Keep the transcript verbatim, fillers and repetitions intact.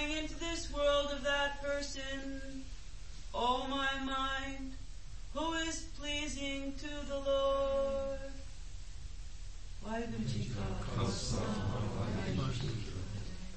coming into this world of that person, O my mind, who is pleasing to the Lord. Вайгурджі ка Христа,